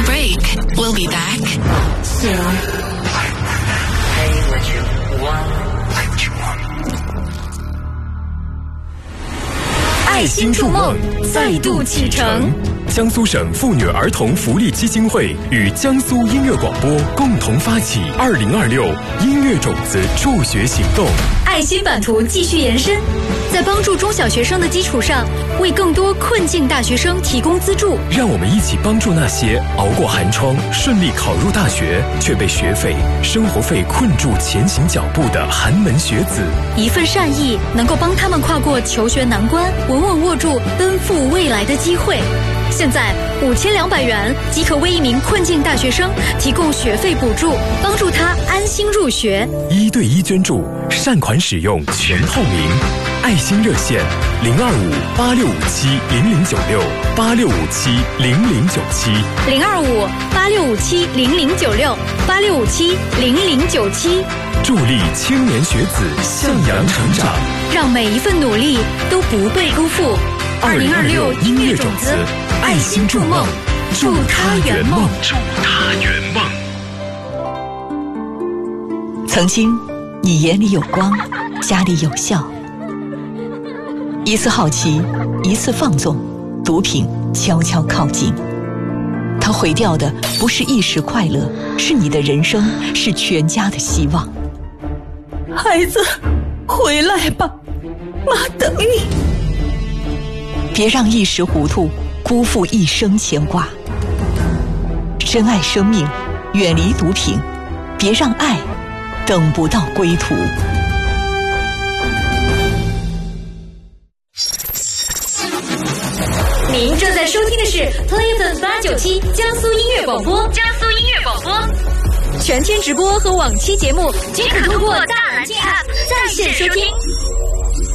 a break. We'll be back soon. Hey, what you want? 爱心筑梦再度启程。江苏省妇女儿童福利基金会与江苏音乐广播共同发起2026音乐种子助学行动。 爱心版图继续延伸，在帮助中小学生的基础上，为更多困境大学生提供资助。 让我们一起帮助那些熬过寒窗、顺利考入大学，却被学费、生活费困住前行脚步的寒门学子。 一份善意能够帮他们跨过求学难关，稳稳握住奔赴未来的机会。现在5200元即可为一名困境大学生提供学费补助，帮助他安心入学。 1对1捐助，善款使用全透明。爱心热线 025-8657-0096，865-8657-0096，865-8657-0097， 助力青年学子向阳成长， 让每一份努力都不被辜负。2026音乐种子，爱心筑梦，祝他圆梦， 祝他圆梦。 曾经，你眼里有光，家里有笑。一次好奇，一次放纵，毒品悄悄靠近。它毁掉的不是一时快乐，是你的人生，是全家的希望。 孩子，回来吧，妈等你。 别让一时糊涂辜负一生牵挂。珍爱生命，远离毒品，别让爱等不到归途。 您正在收听的是 Play897 江苏音乐广播，江苏音乐广播，全天直播和往期节目均可通过大蓝鲸 App 在线收听。